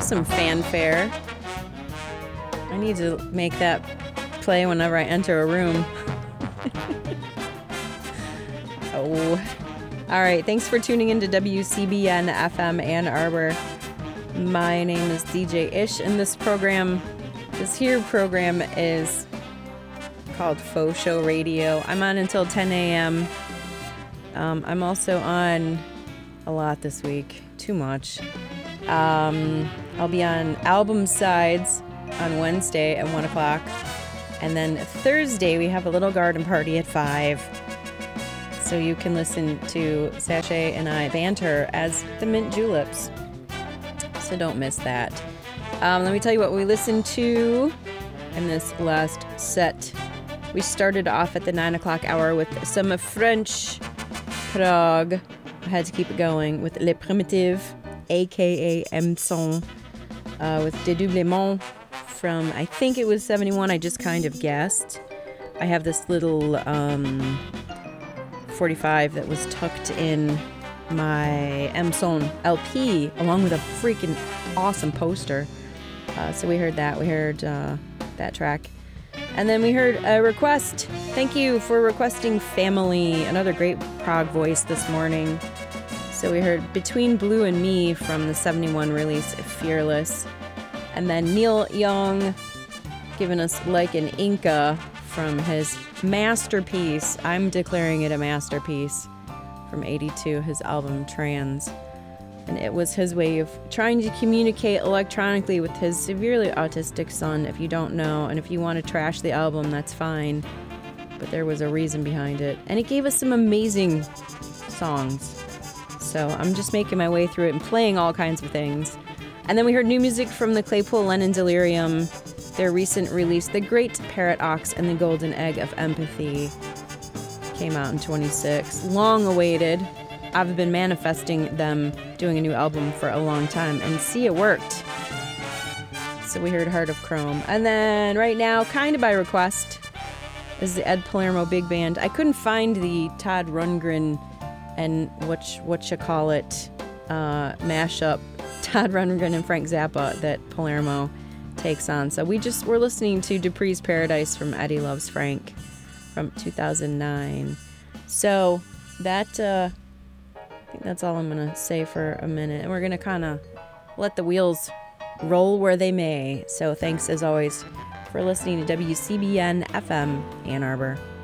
some fanfare. I need to make that play whenever I enter a room. Oh. All right. Thanks for tuning into WCBN FM Ann Arbor. My name is DJ Ish, and this program is called Faux Show Radio. I'm on until 10 a.m. I'm also on a lot this week. Too much. I'll be on Album Sides on Wednesday at 1 o'clock. And then Thursday, we have a little garden party at 5. So you can listen to Sachet and I banter as the Mint Juleps. So don't miss that. Let me tell you what we listened to in this last set. We started off at the 9 o'clock hour with some French prog. I had to keep it going with Les Primitives, a.k.a. Emson, with Dédoublement from, I think it was 71. I just kind of guessed. I have this little 45 that was tucked in my Emson LP along with a freaking awesome poster. So we heard that. We heard that track. And then we heard a request. Thank you for requesting Family, another great prog voice this morning. So we heard Between Blue and Me from the 71 release Fearless. And then Neil Young giving us Like an Inca from his masterpiece. I'm declaring it a masterpiece from 82, his album Trans. And it was his way of trying to communicate electronically with his severely autistic son, if you don't know. And if you want to trash the album, that's fine. But there was a reason behind it. And it gave us some amazing songs. So I'm just making my way through it and playing all kinds of things. And then we heard new music from the Claypool Lennon Delirium, their recent release, The Great Parrot Ox and the Golden Egg of Empathy. Came out in 26. Long awaited. I've been manifesting them doing a new album for a long time, and see, it worked. So we heard Heart of Chrome. And then right now, kind of by request, is the Ed Palermo Big Band. I couldn't find the Todd Rundgren and whatchamacallit mashup, Todd Rundgren and Frank Zappa, that Palermo takes on. So we're listening to Dupree's Paradise from Eddie Loves Frank from 2009. So that, I think that's all I'm going to say for a minute. And we're going to kind of let the wheels roll where they may. So thanks, as always, for listening to WCBN FM Ann Arbor.